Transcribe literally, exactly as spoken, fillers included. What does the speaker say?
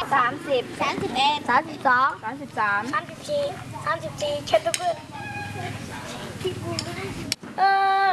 สามสิบสามสิบเอ็ดสามสิบสองสามสิบสามสามสิบสี่สามสิบสี่เช็ดทุกคนเออ